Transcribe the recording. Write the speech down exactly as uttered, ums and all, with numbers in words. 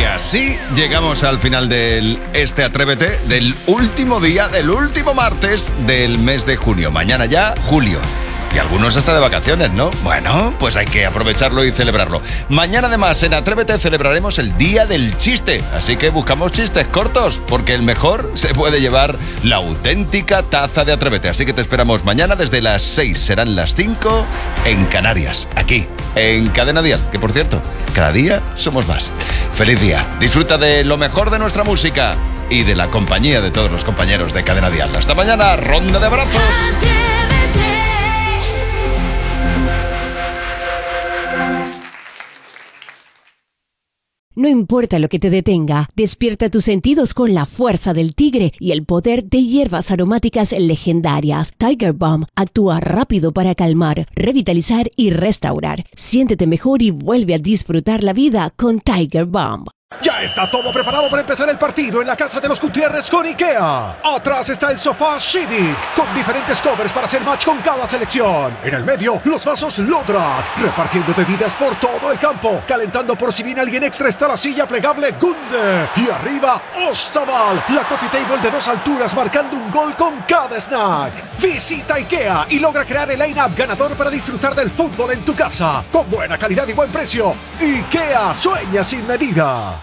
así llegamos al final de este Atrévete, del último día, del último martes del mes de junio. Mañana ya, julio. Y algunos hasta de vacaciones, ¿no? Bueno, pues hay que aprovecharlo y celebrarlo. Mañana además en Atrévete celebraremos el Día del Chiste. Así que buscamos chistes cortos, porque el mejor se puede llevar la auténtica taza de Atrévete. Así que te esperamos mañana desde las seis, serán las cinco en Canarias, aquí, en Cadena Dial. Que por cierto, cada día somos más. Feliz día. Disfruta de lo mejor de nuestra música y de la compañía de todos los compañeros de Cadena Dial. Hasta mañana, ronda de abrazos. No importa lo que te detenga, despierta tus sentidos con la fuerza del tigre y el poder de hierbas aromáticas legendarias. Tiger Balm actúa rápido para calmar, revitalizar y restaurar. Siéntete mejor y vuelve a disfrutar la vida con Tiger Balm. Ya está todo preparado para empezar el partido en la casa de los Gutiérrez con IKEA. Atrás está el sofá Civic, con diferentes covers para hacer match con cada selección. En el medio, los vasos Lodrat, repartiendo bebidas por todo el campo. Calentando por si viene alguien extra está la silla plegable Gunde. Y arriba, Ostaval, la coffee table de dos alturas marcando un gol con cada snack. Visita IKEA y logra crear el line-up ganador para disfrutar del fútbol en tu casa. Con buena calidad y buen precio. IKEA, sueña sin medida.